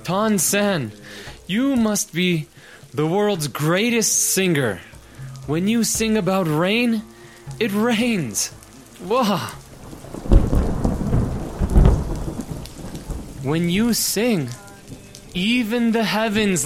Tan-san, you must be the world's greatest singer. When you sing about rain, it rains. Wow. When you sing, even the heavens